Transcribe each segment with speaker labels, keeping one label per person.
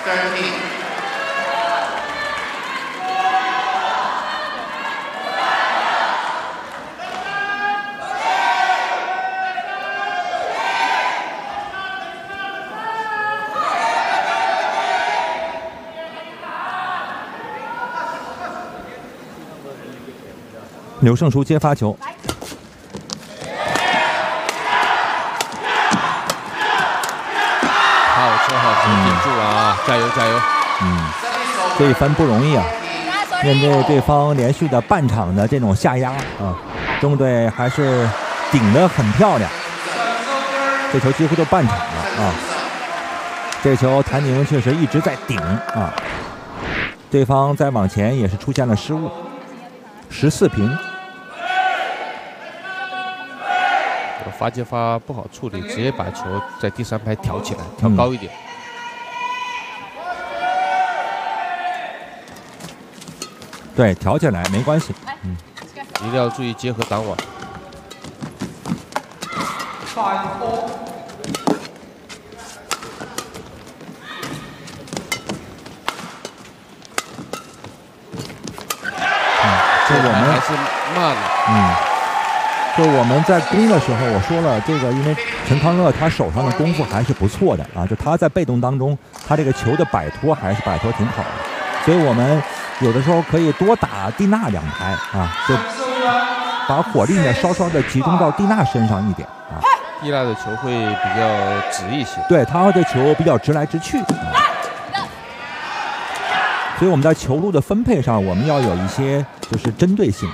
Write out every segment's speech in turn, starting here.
Speaker 1: 刘胜书接发球，
Speaker 2: 好球好球，顶住啊！加油加油！
Speaker 1: 这一分不容易啊！面对对方连续的半场的这种下压啊，中队还是顶得很漂亮。这球几乎就半场了啊！这球谭宁确实一直在顶啊，对方再往前也是出现了失误，14平。
Speaker 2: 发接发不好处理，直接把球在第3排挑起来，挑高一点。
Speaker 1: 对，挑起来没关系。
Speaker 2: 一定要注意结合挡网。
Speaker 1: 这我们
Speaker 2: 还是慢了。
Speaker 1: 就我们在攻的时候，我说了，这个因为陈康乐他手上的功夫还是不错的啊，就他在被动当中，他这个球的摆脱还是摆脱挺好的，所以我们有的时候可以多打蒂娜2拍啊，就把火力呢稍稍的集中到蒂娜身上一点啊。
Speaker 2: 蒂娜的球会比较直一些，
Speaker 1: 对，他的球比较直来直去所以我们在球路的分配上，我们要有一些就是针对性。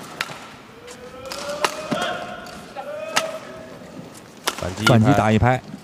Speaker 1: 反击打1拍。